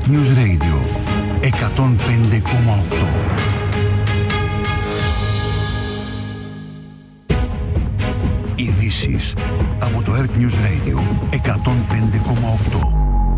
Earth News Radio 105,8. Ειδήσεις από το Earth News Radio 105,8.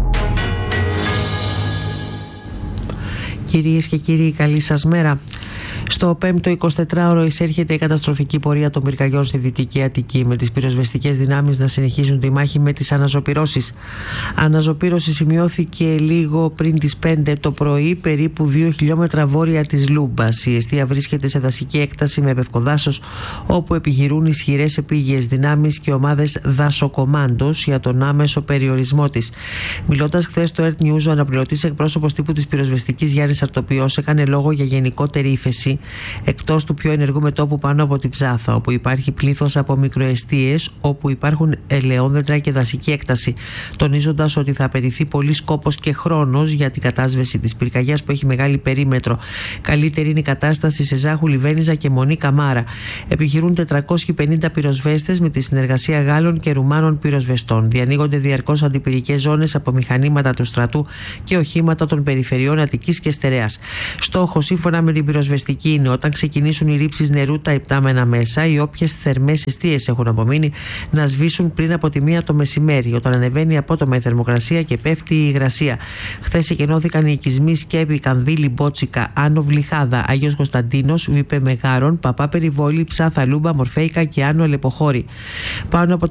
Κυρίες και κύριοι, καλή σας μέρα. Στο 5ο 24ωρο εισέρχεται η καταστροφική πορεία των πυρκαγιών στη Δυτική Αττική, με τις πυροσβεστικές δυνάμεις να συνεχίζουν τη μάχη με τις αναζωπυρώσεις. Αναζωπύρωση σημειώθηκε λίγο πριν τις 5 το πρωί, περίπου 2 χιλιόμετρα βόρεια της Λούμπας. Η εστία βρίσκεται σε δασική έκταση με πευκοδάσος, όπου επιχειρούν ισχυρές επίγειες δυνάμεις και ομάδες δασοκομάντος για τον άμεσο περιορισμό της. Μιλώντας χθες στο Earth News, ο αναπληρωτής εκπρόσωπος τύπου της πυροσβεστικής Γιάννης Αρτοπιός έκανε λόγο για γενικότερη ύφεση εκτός του πιο ενεργού μετώπου πάνω από την Ψάθα, όπου υπάρχει πλήθος από μικροεστίες, όπου υπάρχουν ελαιόδεντρα και δασική έκταση, τονίζοντας ότι θα απαιτηθεί πολύς κόπος και χρόνος για την κατάσβεση της πυρκαγιάς που έχει μεγάλη περίμετρο. Καλύτερη είναι η κατάσταση σε Ζάχου, Λιβένιζα και Μονή Καμάρα. Επιχειρούν 450 πυροσβέστες με τη συνεργασία Γάλλων και Ρουμάνων πυροσβεστών. Διανοίγονται διαρκώς αντιπυρικές ζώνες από μηχανήματα του στρατού και οχήματα των περιφερειών Αττικής και Στερεάς. Στόχος, σύμφωνα με την πυροσβεστική, είναι όταν ξεκινήσουν οι ρήψεις νερού τα υπτάμενα μέσα, οι όποιες θερμές εστίες έχουν απομείνει να σβήσουν πριν από τη 1 το μεσημέρι, όταν ανεβαίνει απότομα η θερμοκρασία και πέφτει η υγρασία. Χθες εκενώθηκαν οι οικισμοί Σκέπη, Κανδύλη, Μπότσικα, Άνω Βλυχάδα, Άγιος Κωνσταντίνος, Βίπε Μεγάρων, Παπά Περιβόλη, Ψάθα Λούμπα, Μορφέικα και Άνω Αλεποχώρη. Πάνω από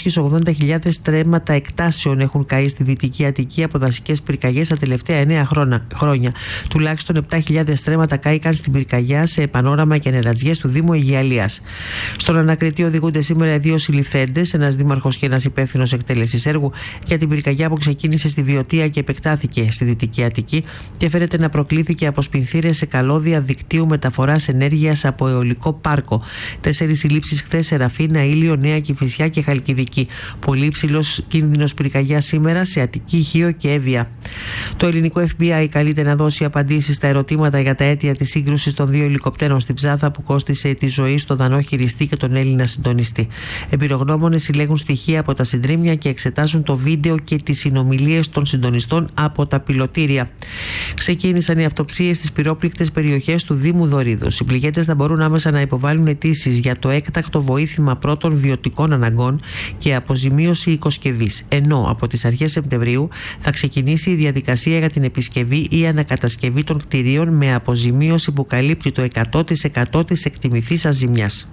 480.000 στρέμματα εκτάσεων έχουν καεί στη Δυτική Αττική από δασικές πυρκαγιές τα τελευταία 9 χρόνια. Τουλάχιστον 7.000 στρέμματα κάηκαν στην πυρκαγιά σε επανόραμα και νερατζιές του Δήμου Αιγιαλίας. Στον ανακριτή οδηγούνται σήμερα 2 συλληφθέντες, ένας δήμαρχος και ένας υπεύθυνος εκτέλεσης έργου, για την πυρκαγιά που ξεκίνησε στη Βιωτία και επεκτάθηκε στη Δυτική Αττική και φέρεται να προκλήθηκε από σπινθήρες σε καλώδια δικτύου μεταφοράς ενέργειας από αιωλικό πάρκο. 4 συλλήψεις χθες σε Ραφίνα, Ήλιο, Νέα Κηφισιά και Χαλκιδική. Πολύ υψηλός κίνδυνος πυρκαγιά σήμερα σε Αττική, Χίο και Εύβοια. Το ελληνικό FBI καλείται να δώσει απαντήσεις στα ερωτήματα για τα αίτια της σύγκρουσης των 2 ελικοπτέρων στην Ψάθα που κόστισε τη ζωή στον Δανό χειριστή και τον Έλληνα συντονιστή. Εμπειρογνώμονες συλλέγουν στοιχεία από τα συντρίμμια και εξετάζουν το βίντεο και τις συνομιλίες των συντονιστών από τα πιλωτήρια. Ξεκίνησαν οι αυτοψίες στις πυρόπληκτες περιοχές του Δήμου Δωρίδος. Οι πληγέντες θα μπορούν άμεσα να υποβάλουν αιτήσεις για το έκτακτο βοήθημα πρώτων βιωτικών αναγκών και αποζημίωση οικοσκευής. Ενώ από τις αρχές Σεπτεμβρίου θα ξεκινήσει η διαδικασία για την επισκευή ή ανακατασκευή των κτηρίων με αποζημίωση που καλύπτει το 100% της εκτιμηθήσας ζημιάς.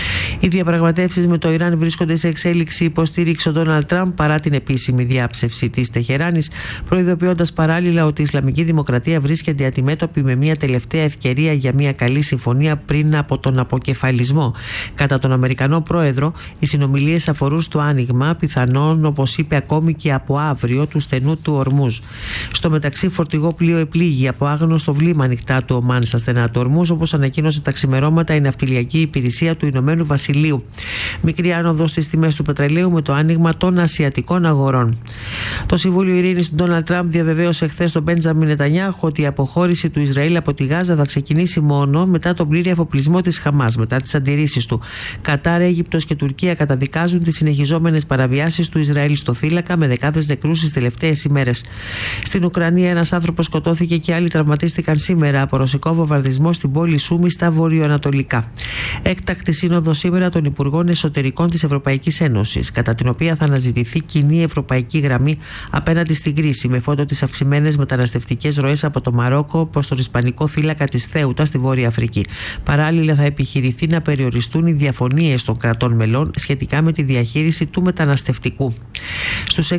Οι διαπραγματεύσεις με το Ιράν βρίσκονται σε εξέλιξη, υποστήριξε ο Ντόναλντ Τραμπ παρά την επίσημη διάψευση της Τεχεράνης, προειδοποιώντας παράλληλα ότι η Ισλαμική Δημοκρατία βρίσκεται αντιμέτωπη με μια τελευταία ευκαιρία για μια καλή συμφωνία πριν από τον αποκεφαλισμό. Κατά τον Αμερικανό πρόεδρο, οι συνομιλίες αφορούν στο άνοιγμα, πιθανόν όπως είπε ακόμη και από αύριο, του στενού του Ορμούζ. Στο μεταξύ, φορτηγό πλοίο επλήγει από άγνωστο βλήμα ανοιχτά του Ομάν στα στενά του Ορμούζ, όπως ανακοίνωσε τα ξημερώματα η ναυτιλιακή υπηρεσία του Ηνωμένου Βασιλείου. Μικρή άνοδος στις τιμές του πετρελαίου με το άνοιγμα των ασιατικών αγορών. Το Συμβούλιο Ειρήνης του Ντόναλντ Τραμπ διαβεβαίωσε χθες τον Μπέντζαμιν Νετανιάχου ότι η αποχώρηση του Ισραήλ από τη Γάζα θα ξεκινήσει μόνο μετά τον πλήρη αφοπλισμό της Χαμάς, μετά τις αντιρρήσεις του. Κατάρ, Αίγυπτος και Τουρκία καταδικάζουν τις συνεχιζόμενες παραβιάσεις του Ισραήλ στο θύλακα με δεκάδες νεκρούς τις τελευταίες ημέρες. Στην Ουκρανία, ένας άνθρωπος σκοτώθηκε και άλλοι τραυματίστηκαν σήμερα από ρωσικό βομβαρδισμό στην πόλη Σούμι στα βορειοανατολικά. Έκτακτη σύνοδο σήμερα των Υπουργών Εσωτερικών της Ευρωπαϊκής Ένωσης, κατά την οποία θα αναζητηθεί κοινή ευρωπαϊκή γραμμή απέναντι στην κρίση, με φόντο τις αυξημένες μεταναστευτικές ροές από το Μαρόκο προς τον Ισπανικό θύλακα της Θέουτα στη Βόρεια Αφρική. Παράλληλα, θα επιχειρηθεί να περιοριστούν οι διαφωνίες των κρατών μελών σχετικά με τη διαχείριση του μεταναστευτικού. Στους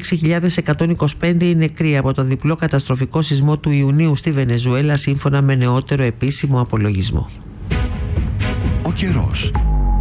6.125 οι νεκροί από το διπλό καταστροφικό σεισμό του Ιουνίου στη Βενεζουέλα, σύμφωνα με νεότερο επίσημο απολογισμό. Ο καιρός.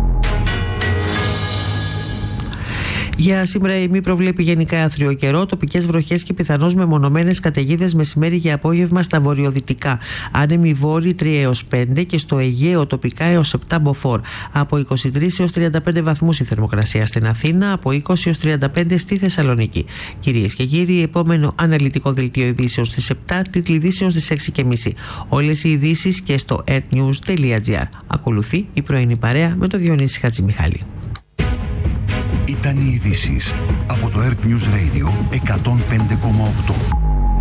Για σήμερα η ΜΗ προβλέπει γενικά άθριο καιρό, τοπικές βροχές και πιθανώς μεμονωμένες καταιγίδες μεσημέρι και απόγευμα στα βορειοδυτικά. Άνεμοι βόρειοι 3 έως 5 και στο Αιγαίο τοπικά έως 7 μποφόρ. Από 23 έως 35 βαθμούς η θερμοκρασία στην Αθήνα, από 20 έως 35 στη Θεσσαλονίκη. Κυρίες και κύριοι, επόμενο αναλυτικό δελτίο ειδήσεων στις 7, τίτλοι ειδήσεων στις 6.30. Όλες οι ειδήσεις και στο earthnews.gr. Ακολουθεί η πρωινή παρέα με τον Διονύση Χατζημιχάλη. Ήταν οι ειδήσεις από το Earth News Radio 105,8.